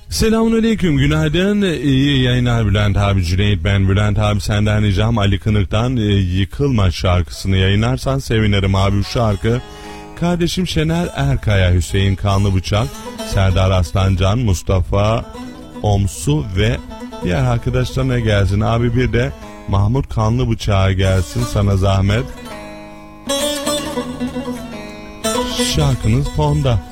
Selamünaleyküm, günaydın, iyi yayınlar Bülent abi. Cüneyt ben. Bülent abi, senden ricam Ali Kınık'tan Yıkılma şarkısını yayınlarsan sevinirim abi. Bu şarkı kardeşim Şener Erkaya, Hüseyin Kanlıbıçak, Serdar Aslancan, Mustafa Omsu ve diğer arkadaşlarına gelsin abi. Bir de Mahmut Kanlıbıçak'a gelsin, sana zahmet. Şarkınız fonda.